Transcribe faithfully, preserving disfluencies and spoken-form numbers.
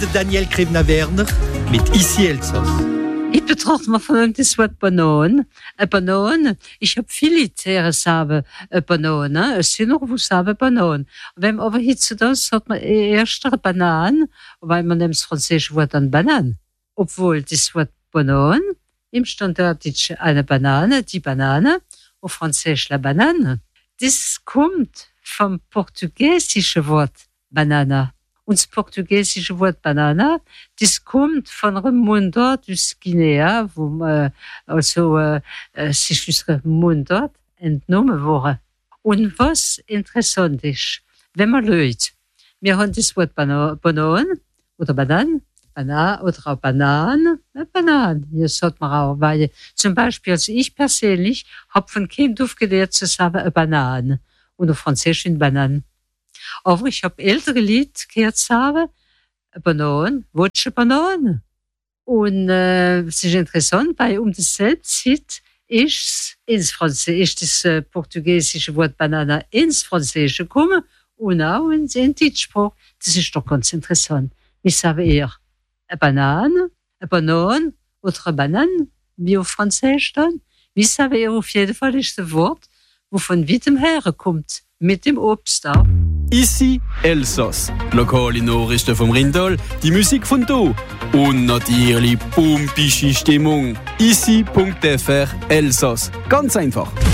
Daniel Krivna-Werner mit Ici Elsass. Ich betrachte mal von das Wort Banan. Eine Banane, ich habe viele Tiere sagen Banane, es sind noch, wo sagen Banane. Wenn man aber jetzt das hat man erst eine Banane, weil man nimmt das französische Wort an Banane. Obwohl das Wort Banan im Standarddeutsch eine Banane, die Banane, auf Französisch la Banane. Das kommt vom portugiesischen Wort Banana. Und das portugiesische Wort Banana, das kommt von einem Mundart aus Guinea, wo man also äh, sich aus einem Mundart entnommen wurde. Und was interessant ist, wenn man schaut, wir haben das Wort Banan, Banan oder Banan, Banan oder auch Banan, äh, Banan, das sagt man auch, weil zum Beispiel, also ich persönlich habe von Kind auf gelernt zu sagen, eine Banane und auf Französisch eine Banane. Aber ich habe ältere Leute gehört sagen, Banane, welche Banane? Und äh, es ist interessant, weil um dasselbe Zeit ist ins Französische, ist das äh, portugiesische Wort Banana ins Französische gekommen und auch ins in Deutschsprache. Das ist doch ganz interessant. Ich sage eher eine Banane, eine Banane oder eine Banane, wie auf Französisch dann. Ich sage eher auf jeden Fall ist das Wort, wo von weitem herkommt, mit dem Obst auch. Ici Elsass. Lokale Nachrichten vom Rindal, die Musik von do und natürlich pumpische Stimmung. ici punkt f r Elsass. Ganz einfach.